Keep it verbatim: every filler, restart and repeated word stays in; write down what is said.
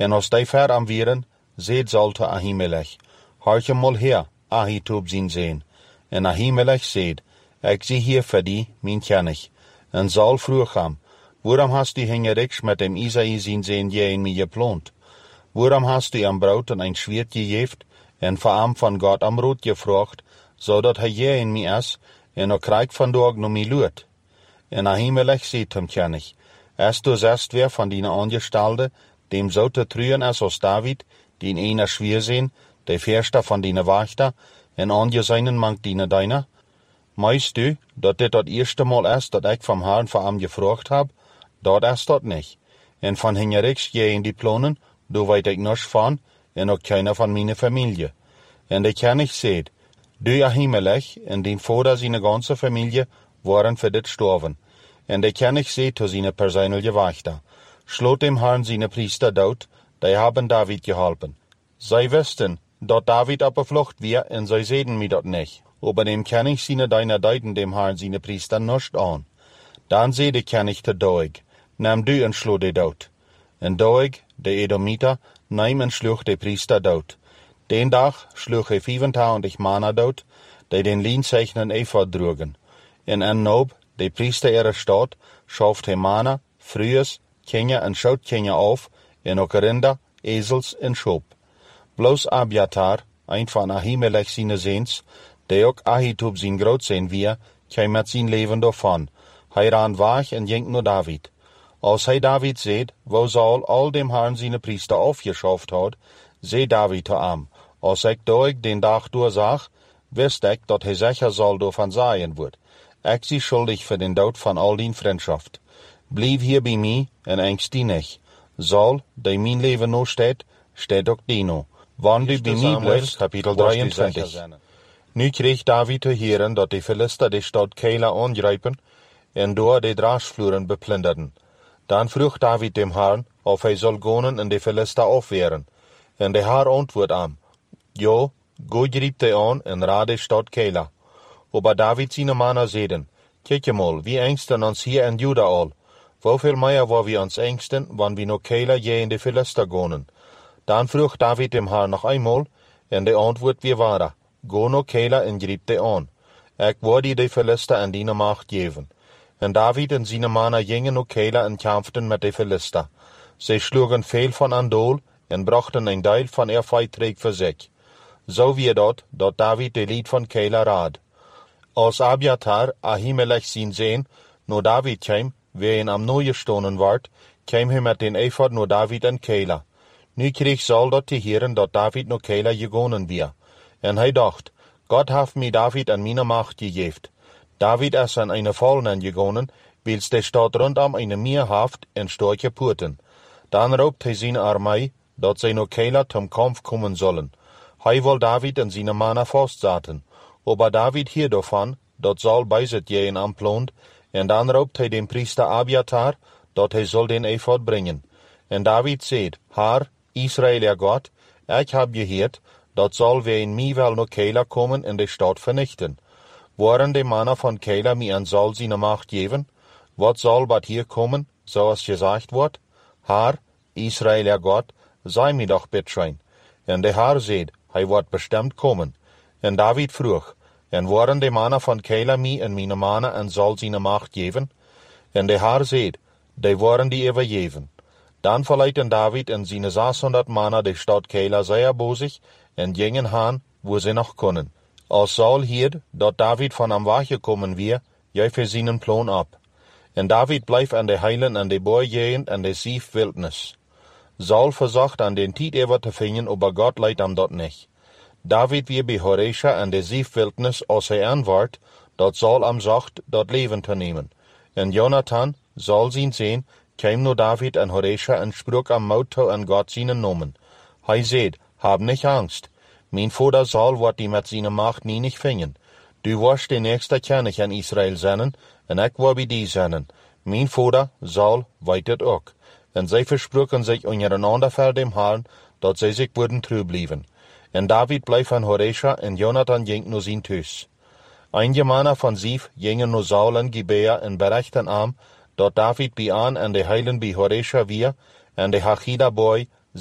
En als die ver am wieren, zeed Saul te Ahimelech, harke mal her, Ahitub zijn zeen. En Ahimelech zeed, ik zie hier voor die, mijn kennig. En Saul vroeg hem, waarom hast du hingeriks met dem Isai zijn zeen je in mij geplant? Waarom hast du am Braut en ein Schwert gegeeft, en voor hem van God am Rot gevraagd, zodat hij je in mij is, en ook krijg vandaag no mij luurt? En Ahimelech zeed hem kennig, es du zest wer van die Angestalde, dem so te trüen is als David, die einer schwer zijn, de verste van die Wachter, en angeseinen mank die deiner? Meist du, dat dit dat eerste Mal is, dat ik vom Herrn voor hem gevraagd heb? Dat is dat niet. En van hingeriks je in die plannen, du weet ik nichts van, en ook keiner van mijn familie. En de kennig zeid, du Ahimelech, en die vader zijn ganze familie, waren voor dit storven. En de kennig zeid zu zijn persoonlijke wachter, sloot dem Herrn zijn priester dood, die hebben David geholpen. Zij wisten, dat David op de vlucht weer, en zij zeiden mij dat niet. Aber dem kennig zijn deiner deuten dem Herrn zijn priester nicht aan. Dan zei de kennig te Doeg, neem du en slo de dood. En Doeg, de Edomiter, neem en sloeg de priester dood. Den dag sloeg hij vierentwintig mannen dood, die den lienzeichnen Ephod droegen. En en Nob, de priester ihrer stad, schauft hij mannen, frues, kinderen en schoutkinderen auf, en ook rinder, ezels en schoop. Bloos Abiatar, een van Ahimelech zijn zeens, die ook Ahitub zijn groot zijn weer, kwam met zijn leven daarvan. Hij ran weg en ging naar David. Als hij David zeed, wo Saul al dem Herrn zijn priester aufgeschaft had, zei David te hem, als ik Doeg den dag doorzag, wist ik dat hij zeker zal daarvan zijn wordt. Ik zie schuldig voor den dood van al die vriendschaft. Blijf hier bij mij en engst die niet. Saul, die mijn leven no steht, steht ook die no. Wanneer du bij mij blijft, kapitel drieëntwintig. Nu kreeg David te horen dat de Philister de stad Keila aangrijpen en door de draasvloeren beplinderden. Dan vroeg David dem Herrn, of hij zal gaan en de Philister afweren. En de Herr antwoord hem, ja, go griep de aan en raad de stad Keila. Aber David zijn mannen zeiden, kijk je mal, wie engsten ons hier in Juda al. Hoeveel meer waar we ons engsten, wanneer we naar Keila je in de Philister gaan. Dan vroeg David dem Herrn nog eenmaal, en de antwoord weer waren, go naar Keila en griep de aan. Ik word de Philister en die macht geven. En David en zijn mannen gingen naar Keila en kämpften met de Philister. Zij sloegen veel van aan doel en brachten een deel van ihr Vijtreek voor zich. Zo wie dat, dat David de lied van Keila raad. Als Abiatar, Ahimelech zijn zeen, naar David kwam, wie in am Neue gestonen werd, kwam hij met den Ephod naar David en Keila. Nu kreeg Saul dat te horen dat David naar Keila gegaan weer. En hij dacht, God heeft mij David en mijn macht gegeven. David is aan een Vallenen gegaan, wils de stad rondom een meer heeft en sterke poorten. Dan roept hij zijn armee, dat zij naar Keila zum Kampf komen zullen. Hij wil David en zijn mannen vastzetten. Aber David hier davon, dat Saul bij zich jeen aanplant, en dan roept hij den priester Abiatar, dat hij zal den Ephod brengen. En David zeid, Herr, Israël God, ik heb gehoord, dat Saul weer in mij wel naar Keila komen en de stad vernichten. Waren de mannen van Keila mij aan Saul zijn macht geven? Wat zal wat hier komen, zoals gezegd wordt? Herr, Israël God, sei mir doch bitteschön. En de Herr zeid, hij wordt bestemd komen. En David vroeg, en waren de mannen van Keila mij en mijn mannen aan Saul zijn macht geven? En de Herr zeid, die waren die overgeven. Dan verleiten David en zijn zeshonderd mannen de stad Keila zeer bozig en gingen haan, wo ze nog konden. Als Saul hierd, dat David van hem weggekomen weer, juif hij zijn plan op. En David bleef aan de heilen en de boerjeen en de sief wildnis. Saul verzocht aan den tijd even te vinden, aber God leidt hem dat niet. David weer bij Horesha en de sief wildnis, als hij aanwaart, dat Saul hem zocht dat leven te nemen. En Jonathan, Saul zijn zeen, kwam naar David en Horesha en sprak am Mouth toe aan God zijn nomen. Hij zeid, hab nicht Angst. Mijn vader Saul wordt die met zijn macht nie nicht vingen. Du wirst de nächste König in Israël zijn, en ik word bij die zijn. Mijn vader Saul weet het ook. En zij versproken zich ondereinander voor dem Herrn, dat zij zich worden trouw blijven. En David bleef van Horesha en Jonathan ging naar zijn thuis. Einige mannen van Sief gingen naar Saul en Gibea en berichten hem, dat David bij aan en de heilen bij Horesha weer, en de Hachida boy